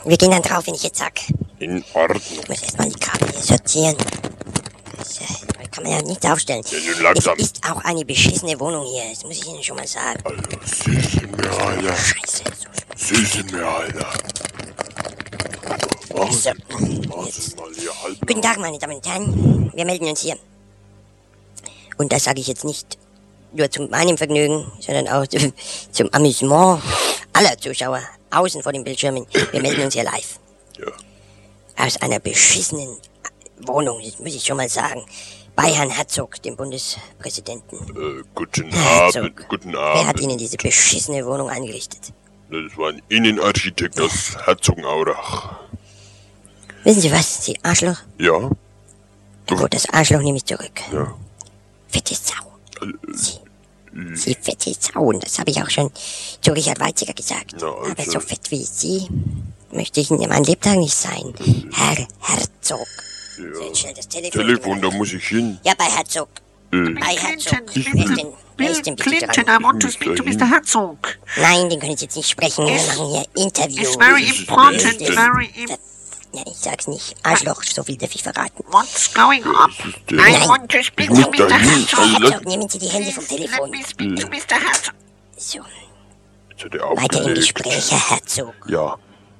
Wir gehen dann drauf, wenn ich jetzt sag. In Ordnung. Ich muss erstmal die Kabel hier sortieren. Da kann man ja nichts aufstellen. Ja, nun langsam. Es ist auch eine beschissene Wohnung hier, das muss ich Ihnen schon mal sagen. Alter, siehst du mir, Alter. Scheiße. Siehst du mir, Alter. Machen So, Sie mal hier halb. Guten Tag, meine Damen und Herren. Wir melden uns hier. Und das sage ich jetzt nicht nur zu meinem Vergnügen, sondern auch zum Amüsement aller Zuschauer außen vor den Bildschirmen. Wir melden uns hier live. Ja. Aus einer beschissenen Wohnung, das muss ich schon mal sagen. Bei Herrn Herzog, dem Bundespräsidenten. Guten Herzog. Abend, guten Wer hat Abend. Ihnen diese beschissene Wohnung eingerichtet? Das war ein Innenarchitekt aus Herzogenaurach. Wissen Sie was, Sie Arschloch? Ja? Gut, das Arschloch nehme ich zurück. Ja. Fette Sau. Sie fette Sau, und das habe ich auch schon zu Richard Weizsäcker gesagt. Na, also. Aber so fett wie Sie möchte ich in meinem Lebtag nicht sein. Herr Herzog. So, jetzt schnell das Telefon, da muss ich hin. Ja, bei Herzog. Bei Herzog. Wer ist denn bitte Clinton, I dran? want to speak to Mr. Herzog. Nein, den können Sie jetzt nicht sprechen. Wir machen hier Interview. It's very important, Das- very Ja, ich sag's nicht. Arschloch, so viel darf ich verraten. What's going on? I Nein. want to speak Ich to muss Mr. dahin. Herzog. Also, Herzog, nehmen Sie die Hände vom Let Telefon. me speak to Mr. Herzog. So, Jetzt hat er weiter im aufgelegt. Gespräch, Herr Herzog. Ja.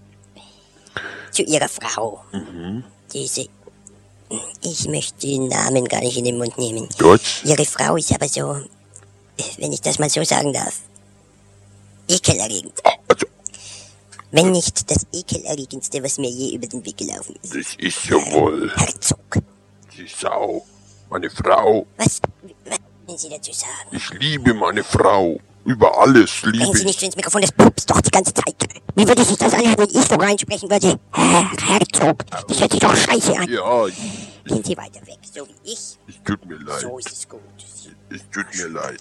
Zu Ihrer Frau. Diese... Ich möchte den Namen gar nicht in den Mund nehmen. Gut. Ihre Frau ist aber so, wenn ich das mal so sagen darf, ekelerregend. Also, Wenn nicht das ekelerregendste, was mir je über den Weg gelaufen ist. das ist ja wohl Herzog. die Sau. Meine Frau. Was wollen Sie dazu sagen? Ich liebe meine Frau. Über alles Sprechen liebe Sie nicht ich. so ins Mikrofon, das pupst doch die ganze Zeit. Wie würde sich das anhören, wenn ich so reinsprechen würde? Herr Herzog, das hört sich doch scheiße an. Ja, Gehen Sie weiter weg, so wie ich. es tut mir leid. So ist es gut. Es tut mir leid.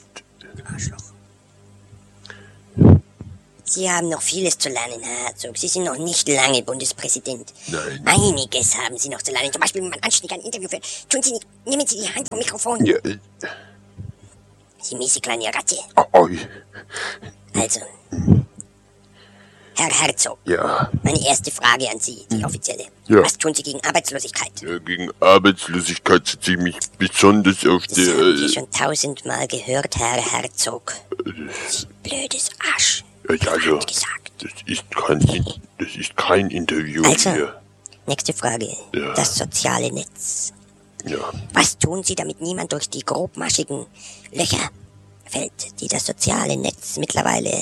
Sie haben noch vieles zu lernen, Herr Herzog. Sie sind noch nicht lange Bundespräsident. Nein. Einiges haben Sie noch zu lernen. Zum Beispiel, wenn man anständig ein Interview führt. Nehmen Sie die Hand vom Mikrofon. Ja, Sie miese kleine Ratte. oi. Also, Herr Herzog, Ja, meine erste Frage an Sie, die offizielle. Ja. Was tun Sie gegen Arbeitslosigkeit? gegen Arbeitslosigkeit setze ich mich besonders auf Das haben Sie der... schon 1000-mal gehört, Herr Herzog. Sie blödes Arsch. Also, Hat gesagt. das ist kein Interview Also, hier. nächste Frage. Ja. Das soziale Netz. Ja, Was tun Sie, damit niemand durch die grobmaschigen Löcher fällt, die das soziale Netz mittlerweile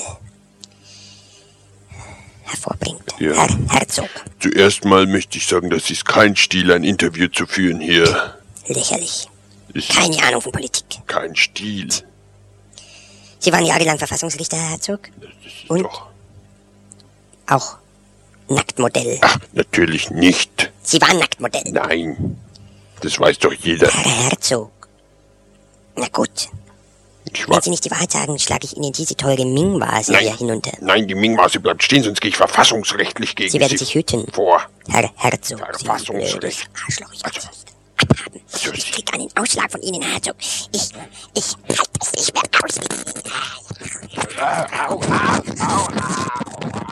hervorbringt? Ja. Herr Herzog, zuerst mal möchte ich sagen, das ist kein Stil, ein Interview zu führen hier. lächerlich. Ist Keine Ahnung von Politik. kein Stil. Sie waren jahrelang Verfassungsrichter, Herr Herzog. Das ist Und? doch... Auch Nacktmodell. Ach, natürlich nicht. Sie waren Nacktmodell. Nein. Das weiß doch jeder. Herr Herzog. Na gut. Ich Wenn war... Sie nicht die Wahrheit sagen, schlage ich Ihnen diese teure Ming-Vase hier hinunter. Nein, die Ming-Maße bleibt stehen, sonst gehe ich verfassungsrechtlich gegen Sie werden sich hüten. vor. Herr Herzog, Sie Verfassungsrecht. blödes Arschloch, ich kann es nicht abhaben. Ich krieg einen Ausschlag von Ihnen, Herr Herzog. Ich halte es nicht mehr aus.